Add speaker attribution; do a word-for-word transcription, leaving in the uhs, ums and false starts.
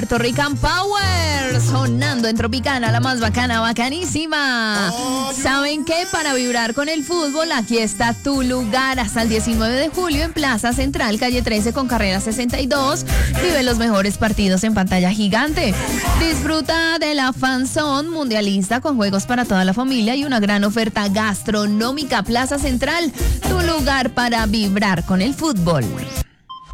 Speaker 1: Puerto Rican Power, sonando en Tropicana, la más bacana, bacanísima. ¿Saben qué? Para vibrar con el fútbol, aquí está tu lugar. Hasta el diecinueve de julio en Plaza Central, calle trece con carrera sesenta y dos. Vive los mejores partidos en pantalla gigante. Disfruta de la fanzone mundialista con juegos para toda la familia y una gran oferta gastronómica. Plaza Central, tu lugar para vibrar con el fútbol.